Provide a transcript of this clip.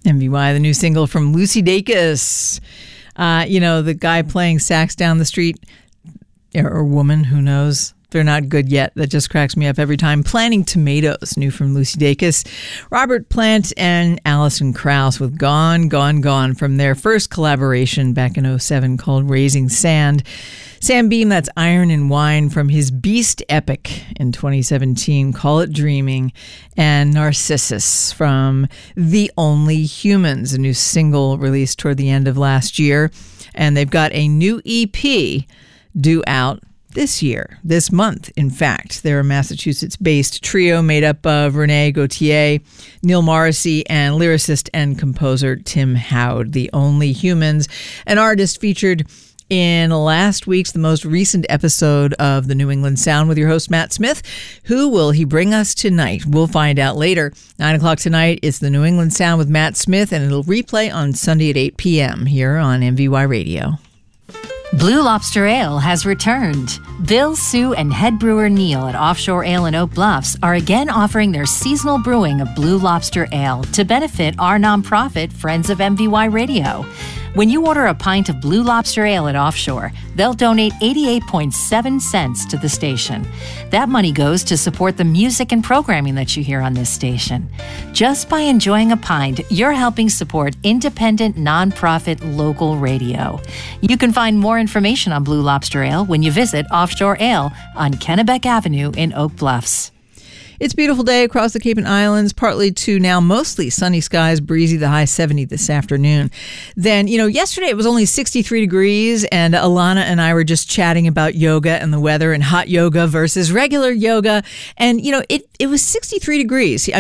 MVY, the new single from Lucy Dacus. The guy playing sax down the street, or woman, who knows? They're not good yet. That just cracks me up every time. Planting Tomatoes, new from Lucy Dacus. Robert Plant and Alison Krauss with Gone, Gone, Gone from their first collaboration back in 2007 called Raising Sand. Sam Beam, that's Iron and Wine from his Beast epic in 2017, Call It Dreaming. And Narcissus from The Only Humans, a new single released toward the end of last year. And they've got a new EP due out this month, in fact. They're a Massachusetts-based trio made up of Renee Gautier, Neil Morrissey, and lyricist and composer Tim Howard. The Only Humans, an artist featured in last week's, the most recent episode of the New England Sound with your host, Matt Smith. Who will he bring us tonight? We'll find out later. 9 o'clock tonight, it's the New England Sound with Matt Smith, and it'll replay on Sunday at 8 p.m. here on MVY Radio. Blue Lobster Ale has returned. Bill, Sue, and head brewer Neil at Offshore Ale in Oak Bluffs are again offering their seasonal brewing of Blue Lobster Ale to benefit our nonprofit, Friends of MVY Radio. When you order a pint of Blue Lobster Ale at Offshore, they'll donate 88.7 cents to the station. That money goes to support the music and programming that you hear on this station. Just by enjoying a pint, you're helping support independent, nonprofit, local radio. You can find more information on Blue Lobster Ale when you visit Offshore Ale on Kennebec Avenue in Oak Bluffs. It's a beautiful day across the Cape and Islands, partly to now mostly sunny skies, breezy, the high 70 this afternoon. Then, yesterday it was only 63 degrees, and Alana and I were just chatting about yoga and the weather and hot yoga versus regular yoga. And, it was 63 degrees.